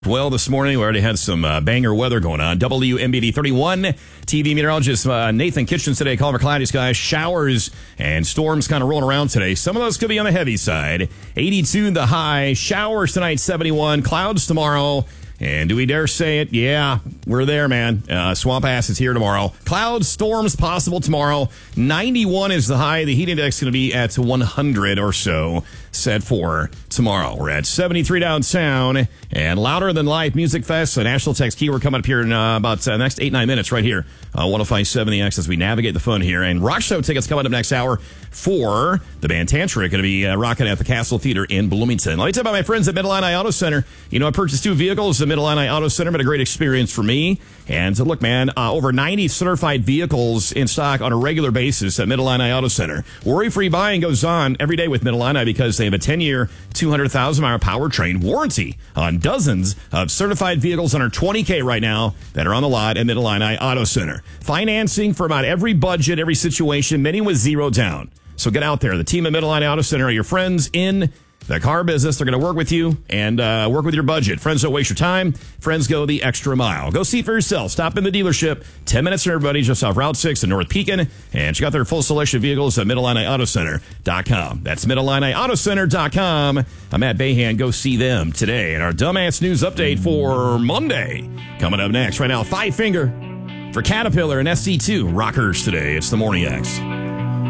Well, this morning we already had some banger weather going on. WMBD 31 TV meteorologist Nathan Kitchens today calling for cloudy skies, showers, and storms kind of rolling around today. Some of those could be on the heavy side. 82 the high, showers tonight 71, clouds tomorrow. And do we dare say it? Yeah, we're there, man. Swamp Ass is here tomorrow. Clouds, storms possible tomorrow. 91 is the high. The heat index is going to be at 100 or so set for tomorrow. We're at 73 downtown. And Louder Than Life Music Fest, the National Text Keyword coming up here in about the next 8-9 minutes right here. 105.7 The X as we navigate the fun here. And rock show tickets coming up next hour for the band Tantric. Going to be rocking at the Castle Theater in Bloomington. Let me tell you about my friends at Mid-Illini Auto Center. You know, I purchased 2 vehicles at Mid-Illini Auto Center. Been a great experience for me. And so look, man, over 90 certified vehicles in stock on a regular basis at Mid-Illini Auto Center. Worry-free buying goes on every day with Mid-Illini because they have a 10-year, 200,000-mile powertrain warranty on dozens of certified vehicles under $20K right now that are on the lot at Mid-Illini Auto Center. Financing for about every budget, every situation, many with zero down. So get out there. The team at Mid-Illini Auto Center are your friends in the car business. They're going to work with you and work with your budget. Friends don't waste your time. Friends go the extra mile. Go see it for yourself. Stop in the dealership. 10 minutes for everybody just off Route 6 in North Pekin. And check out their full selection of vehicles at MidIlliniAutoCenter.com. That's MidIlliniAutoCenter.com. I'm Matt Bahan. Go see them today. And our Dumbass News Update for Monday coming up next. Right now, Five Finger for Caterpillar and SC2 Rockers today. It's the Morning X.